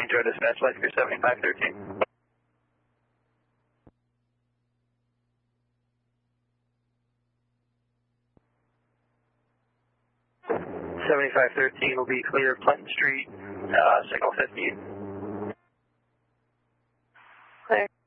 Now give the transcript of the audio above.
Joe Dispatch, Light Speed 7513. 7513 will be clear of Clinton Street, signal 15. Clear.